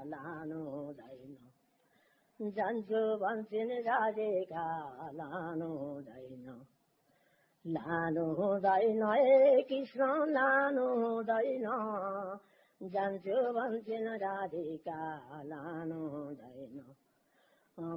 लानु हुँदैन जान्छु भन्छन् राधिका लानु हुँदैन लानु हुँदैन हे कृष्ण लानु हुँदैन जान्छु भन्छन् राधिका लानु हुँदैन